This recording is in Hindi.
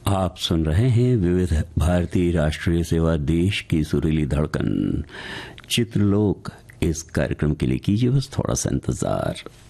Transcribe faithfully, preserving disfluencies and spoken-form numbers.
आप सुन रहे हैं विविध भारतीय राष्ट्रीय सेवा, देश की सुरीली धड़कन चित्रलोक। इस कार्यक्रम के लिए कीजिए बस थोड़ा सा इंतजार।